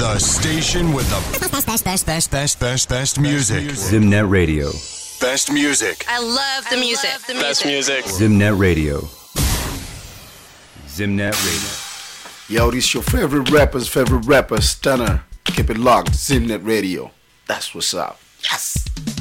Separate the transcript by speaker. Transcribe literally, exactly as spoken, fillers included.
Speaker 1: The station with the best, best, best, best, best, best, best music.
Speaker 2: Zimnet Radio.
Speaker 1: Best music.
Speaker 3: I love the music. Love the
Speaker 4: Best music.
Speaker 2: Zimnet Radio. Zimnet Radio.
Speaker 5: Yo, this your favorite rapper's favorite rapper, Stunner. Keep it locked, Zimnet Radio. That's what's up. Yes!